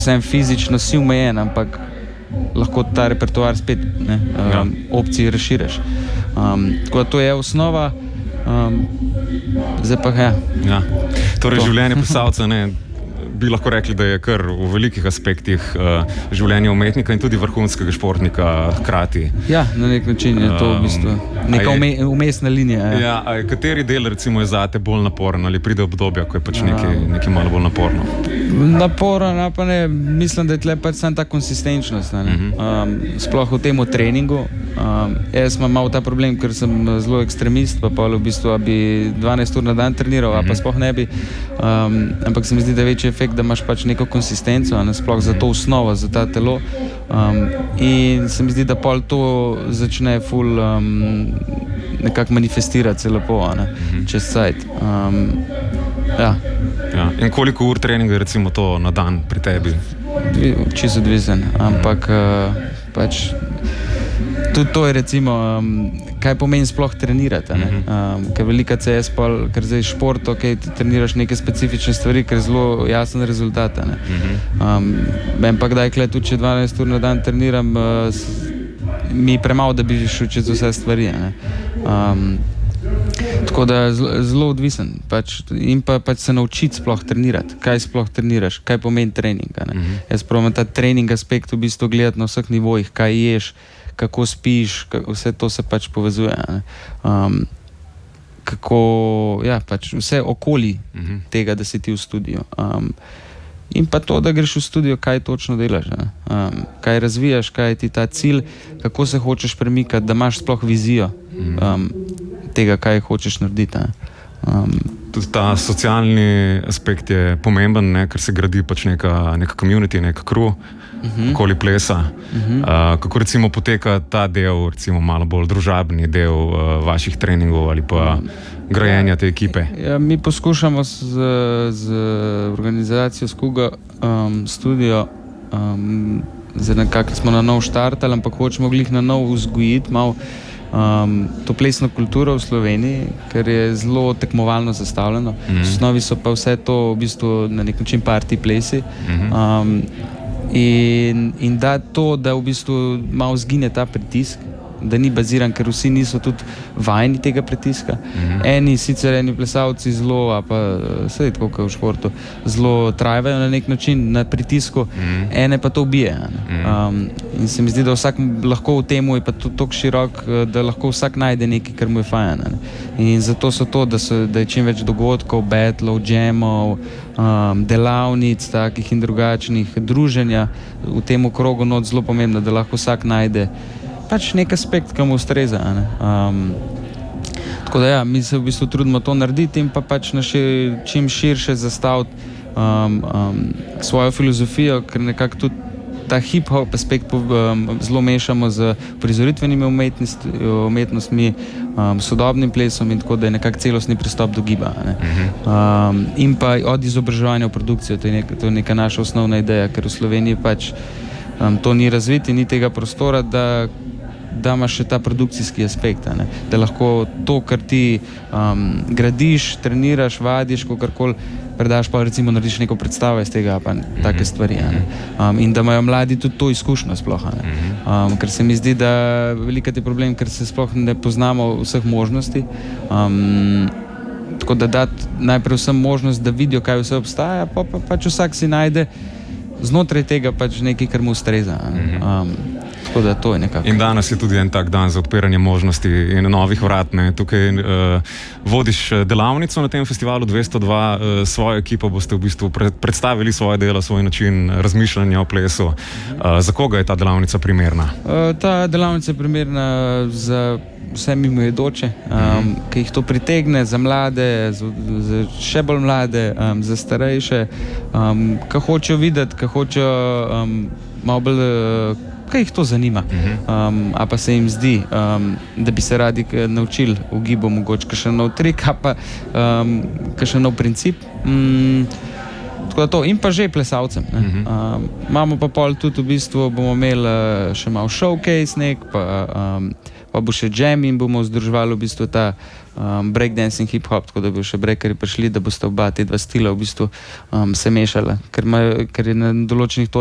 vsem fizično si omejen, ampak lahko ta repertoar spet opcij razširiš. Tako da to je osnova, zdaj pa Torej življenje plesalca, bi lahko rekli, da je kar v velikih aspektih življenje umetnika in tudi vrhunskega športnika hkrati. Ja, na nek način je to v bistvu neka umestna linija. Kateri del recimo je zate bolj naporen ali pride obdobja, ko je pač nekaj malo bolj naporno? Naporno, pa ne, mislim, da je tle pač samo ta konsistenčnost. Sploh v tem treningu. Jaz imam malo ta problem, ker sem zelo ekstremist, pa v bistvu bi 12 ur na dan treniral, pa sploh ne bi. Ampak se mi zdi, da je večji efekt, da imaš pač neko konsistenco, sploh za to osnovo, za ta telo. In se mi zdi, da pol to začne ful nekako manifestirati se lepo, čez cajt. In koliko ur treninga je recimo to na dan pri tebi? Čisto odvisen, ampak pač tudi to je recimo, kaj pomeni sploh trenirati, ker velika CS pol, ker zdaj šport, ti treniraš neke specifične stvari, ker je zelo jasen rezultat, ampak dajkle tudi, če 12 ur na dan treniram, mi je premalo, da bi šel čez vse stvari, tako da zelo odvisen, in pa se naučiti sploh trenirati, kaj sploh treniraš, kaj pomeni trening, jaz pravim ta trening aspekt v bistvu gledati na vseh nivojih, kaj ješ, kako spiš, vse to se pač povezuje, kako, pač vse okoli tega, da si ti v studiu, in pa to, da greš v studio, kaj točno delaš, kaj razvijaš, kaj je ti ta cilj, kako se hočeš premikati, da imaš sploh vizijo tega, kaj hočeš narediti. Tudi ta socialni aspekt je pomemben, ker se gradi pač neka community, neka crew okoli plesa. Kako recimo poteka ta del, recimo malo bolj družabni del vaših treningov ali pa grajenja te ekipe? Mi poskušamo z organizacijo Skuga studio, zdaj nekako smo na nov štartali, ampak hočemo glih na nov vzgojiti malo to plesno kulturo v Sloveniji, ker je zelo tekmovalno zastavljeno. V osnovi so pa vse to v bistvu na nek način party plesi. In da to, da v bistvu malo zgine ta pritisk, da ni baziran, ker vsi niso tudi vajeni tega pritiska. Eni plesalci zelo, pa sedi tako kot v športu, zelo trajvajo na nek način na pritisku, ene pa to ubije. In se mi zdi, da vsak lahko v temu je pa tudi toliko širok, da lahko vsak najde nekaj, kar mu je fajn. In zato so to, da je čim več dogodkov, battlov, jamov, delavnic, takih in drugačnih, druženja v tem okrogu not zelo pomembno, da lahko vsak najde pač nek aspekt, ki mu ustreza. Tako da mi se v bistvu trudimo to narediti in pa pač čim širše zastaviti svojo filozofijo, ker nekako tudi ta hip-hop aspekt zelo mešamo z prizoritvenimi umetnostmi, sodobnim plesom in tako, da je nekako celostni pristop do giba. In pa od izobraževanja v produkcijo, to je neka naša osnovna ideja, ker v Sloveniji pač to ni razviti, ni tega prostora, da imaš še ta produkcijski aspekt, da lahko to, kar ti gradiš, treniraš, vadiš, kakorkoli predaš, pa recimo narediš neko predstavo iz tega, pa take stvari. In da imajo mladi tudi to izkušnjo sploh. Ker se mi zdi, da velikrat je problem, ker se sploh ne poznamo vseh možnosti. Tako da dati najprej vsem možnost, da vidijo, kaj vse obstaja, pa pač vsak si najde znotraj tega pač nekaj, kar mu ustreza. Tako da to je nekako. In danes je tudi en tak dan za odpiranje možnosti in novih vrat. Tukaj vodiš delavnico na tem festivalu 202, svojo ekipo boste v bistvu predstavili svoje delo, svoj način razmišljanja o plesu. Za koga je ta delavnica primerna? Ta delavnica je primerna za vse mimojedoče, ki jih to pritegne, za mlade, za še bolj mlade, za starejše, ki hočejo videti, ki hočejo malo bolj, kaj jih to zanima, a pa se jim zdi, da bi se radi naučili v gibu mogoče kakšen nov trik, a pa kakšen nov princip. Tako da to, in pa že plesalcem. Imamo pa pol tudi v bistvu, bomo imeli še malo showcase nek, pa bo še jam in bomo združevali v bistvu ta breakdance in hip-hop, tako da bi še breakeri prišli, da boste oba te dva stila v bistvu se mešala, ker je na določenih